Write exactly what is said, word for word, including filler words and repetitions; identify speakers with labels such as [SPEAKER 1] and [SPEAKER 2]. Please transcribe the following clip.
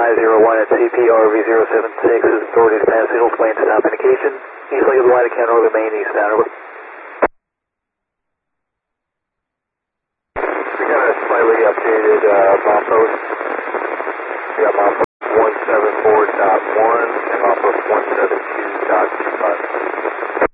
[SPEAKER 1] five zero one at C P R V zero seven six is authority to pass Hills Lane stop indication. East leg of the line of County Northern Main East down. We got a slightly updated uh, milepost. We got milepost one seven four dot one and milepost one seven two dot two five.